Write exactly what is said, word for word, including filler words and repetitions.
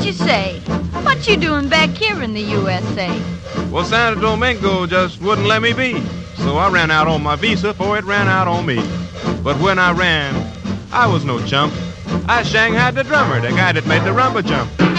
What you say? What you doing back here in the U S A? Well, Santo Domingo just wouldn't let me be. So I ran out on my visa, for it ran out on me. But when I ran, I was no chump. I shanghaied the drummer, the guy that made the rumba jump.